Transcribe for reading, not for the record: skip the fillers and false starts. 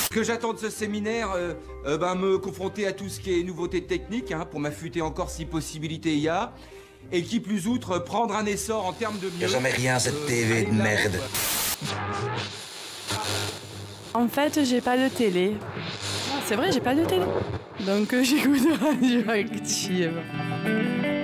Ce que j'attends de ce séminaire, me confronter à tout ce qui est nouveauté technique, pour m'affûter encore si possibilité il y a. Et qui plus outre, prendre un essor en termes de mieux. Y'a jamais rien cette TV de merde. En fait, j'ai pas de télé. C'est vrai, j'ai pas de télé. Donc j'écoute Radio Active.